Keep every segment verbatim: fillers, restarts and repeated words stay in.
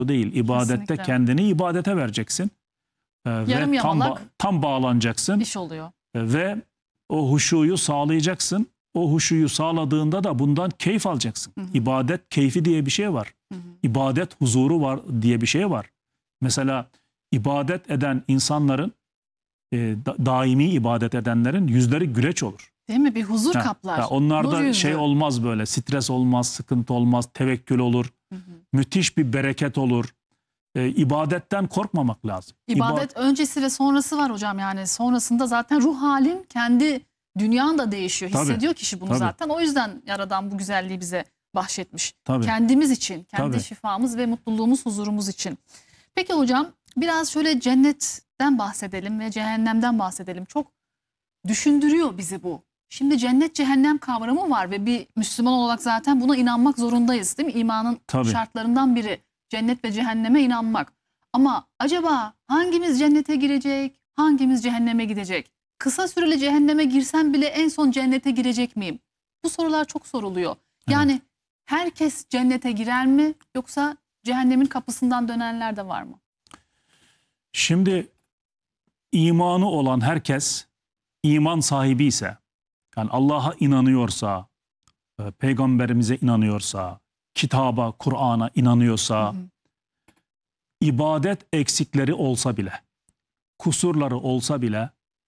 değil. İbadette Kesinlikle. kendini ibadete vereceksin. Ee, Yarım ve tam, ba yamalak tam bağlanacaksın. iş oluyor. Ee, ve o huşuyu sağlayacaksın. O huşuyu sağladığında da bundan keyif alacaksın. Hı hı. İbadet keyfi diye bir şey var. Hı hı. İbadet huzuru var diye bir şey var. Mesela ibadet eden insanların, e, da, daimi ibadet edenlerin yüzleri güleç olur. Değil mi? Bir huzur Ha, kaplar. ha, onlarda Nur yüzü. şey olmaz böyle, stres olmaz, sıkıntı olmaz, tevekkül olur. Hı hı. Müthiş bir bereket olur. E, ibadetten korkmamak lazım. İbadet İba öncesi ve sonrası var hocam. Yani sonrasında zaten ruh halin, kendi dünyan da değişiyor. Tabii, Hissediyor kişi bunu tabii. zaten. O yüzden Yaradan bu güzelliği bize bahşetmiş. Tabii. Kendimiz için, kendi Tabii. şifamız ve mutluluğumuz, huzurumuz için. Peki hocam, biraz şöyle cennetten bahsedelim ve cehennemden bahsedelim. Çok düşündürüyor bizi bu. Şimdi cennet cehennem kavramı var ve bir Müslüman olarak zaten buna inanmak zorundayız, değil mi? İmanın Tabii. şartlarından biri cennet ve cehenneme inanmak. Ama acaba hangimiz cennete girecek, hangimiz cehenneme gidecek? Kısa süreli cehenneme girsem bile en son cennete girecek miyim? Bu sorular çok soruluyor. Yani Evet. herkes cennete girer mi, yoksa cehennemin kapısından dönenler de var mı? Şimdi imanı olan herkes, iman sahibi ise, yani Allah'a inanıyorsa, e, peygamberimize inanıyorsa, kitaba, Kur'an'a inanıyorsa, Hı hı. ibadet eksikleri olsa bile, kusurları olsa bile,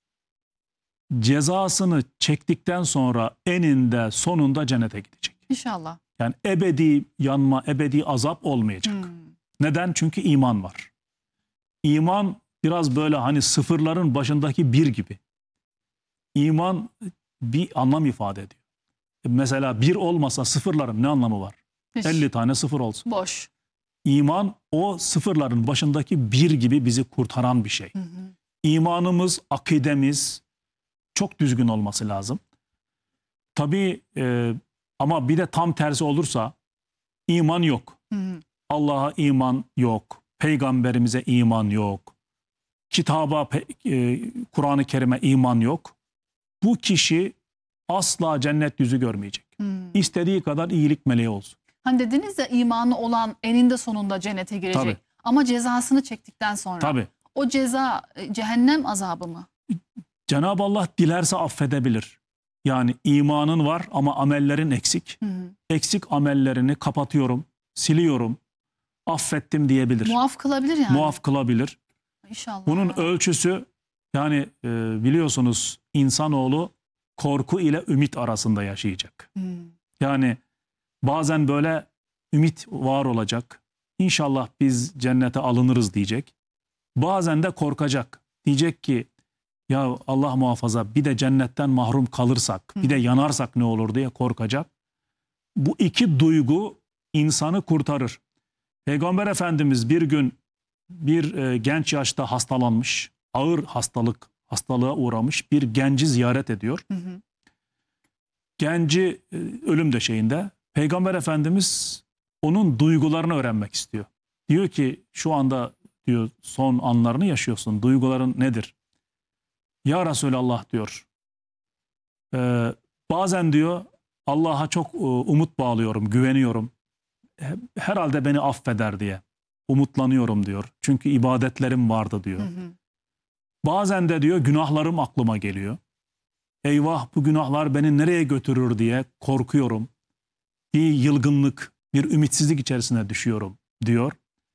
cezasını çektikten sonra eninde sonunda cennete gidecek. İnşallah. Yani ebedi yanma, ebedi azap olmayacak. Hmm. Neden? Çünkü iman var. İman biraz böyle hani sıfırların başındaki bir gibi. İman bir anlam ifade ediyor. Mesela bir olmasa sıfırların ne anlamı var? Hiç. elli tane sıfır olsun. Boş. İman o sıfırların başındaki bir gibi bizi kurtaran bir şey. Hı hı. İmanımız, akidemiz çok düzgün olması lazım. Tabii e, ama bir de tam tersi olursa iman yok. Hı hı. Allah'a iman yok. Peygamberimize iman yok. Kitaba, e, Kur'an-ı Kerim'e iman yok. Bu kişi asla cennet yüzü görmeyecek. Hmm. İstediği kadar iyilik meleği olsun. Hani dediniz ya, imanı olan eninde sonunda cennete girecek. Tabii. Ama cezasını çektikten sonra. Tabii. O ceza e, cehennem azabı mı? Cenab-ı Allah dilerse affedebilir. Yani imanın var ama amellerin eksik. Hı hı. Eksik amellerini kapatıyorum, siliyorum, affettim diyebilir. Muaf kılabilir yani. Muaf kılabilir. İnşallah. Bunun ölçüsü, yani e, biliyorsunuz insanoğlu korku ile ümit arasında yaşayacak. Hmm. Yani bazen böyle ümit var olacak. İnşallah biz cennete alınırız diyecek. Bazen de korkacak. Diyecek ki ya Allah muhafaza, bir de cennetten mahrum kalırsak, bir de yanarsak ne olur diye korkacak. Bu iki duygu insanı kurtarır. Peygamber Efendimiz bir gün bir e, genç yaşta hastalanmış, ağır hastalık, hastalığa uğramış bir genci ziyaret ediyor. Hı hı. Genci e, ölüm döşeğinde. Peygamber Efendimiz onun duygularını öğrenmek istiyor. Diyor ki şu anda diyor son anlarını yaşıyorsun. Duyguların nedir? Ya Resulallah diyor. E, bazen diyor Allah'a çok e, umut bağlıyorum, güveniyorum. Herhalde beni affeder diye umutlanıyorum diyor. Çünkü ibadetlerim vardı diyor. Hı hı. Bazen de diyor günahlarım aklıma geliyor. Eyvah, bu günahlar beni nereye götürür diye korkuyorum. Bir yılgınlık, bir ümitsizlik içerisine düşüyorum diyor.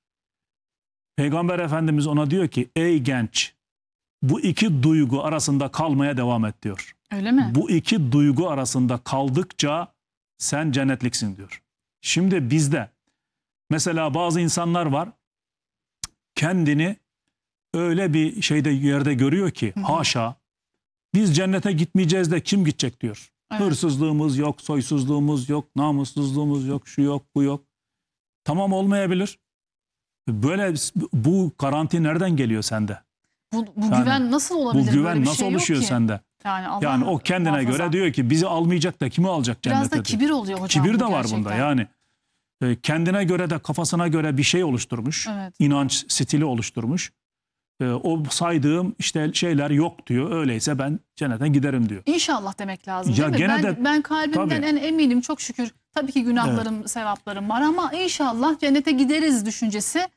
Peygamber Efendimiz ona diyor ki ey genç, bu iki duygu arasında kalmaya devam et diyor. Öyle mi? Bu iki duygu arasında kaldıkça sen cennetliksin diyor. Şimdi bizde mesela bazı insanlar var, kendini öyle bir şeyde yerde görüyor ki Hı hı. haşa, biz cennete gitmeyeceğiz de kim gidecek diyor. Evet. Hırsızlığımız yok, soysuzluğumuz yok, namussuzluğumuz yok, şu yok, bu yok. Tamam, olmayabilir. Böyle bu garanti nereden geliyor sende? Bu, bu Yani güven nasıl olabilir? Bu güven Böyle bir nasıl şey yok oluşuyor ki. sende? Yani, Allah Yani o kendine muhafaza. göre diyor ki bizi almayacak da kimi alacak cennete Biraz da diyor. kibir oluyor hocam. Kibir bu de var gerçekten. bunda yani. E, kendine göre de kafasına göre bir şey oluşturmuş. Evet. İnanç stili oluşturmuş. E, o saydığım işte şeyler yok diyor. Öyleyse ben cennete giderim diyor. İnşallah demek lazım Ya değil mi? gene Ben, de- ben kalbimden Tabii. en eminim, çok şükür Tabii ki günahlarım, sevaplarım var ama inşallah cennete gideriz düşüncesi